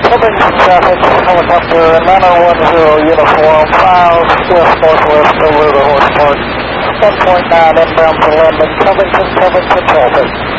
Covington traffic, helicopter 9010 uniform, 5 west northwest over the Horse Park, 10.9 inbound to London, Covington traffic.